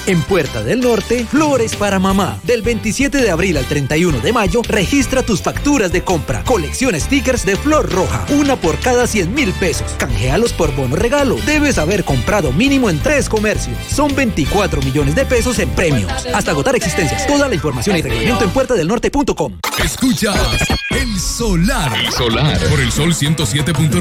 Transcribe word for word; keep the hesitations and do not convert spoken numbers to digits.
En Puerta del Norte, flores para mamá. Del veintisiete de abril al treinta y uno de mayo, registra tus facturas de compra. Colección stickers de flor roja, una por cada cien mil pesos. Canjealos por bono regalo. Debes haber comprado mínimo en tres comercios. Son veinticuatro millones de pesos en premios. Hasta agotar existencias. Toda la información y reglamento en puerta del norte punto com. Escucha El Solar. El Solar. Por el Sol ciento siete punto nueve.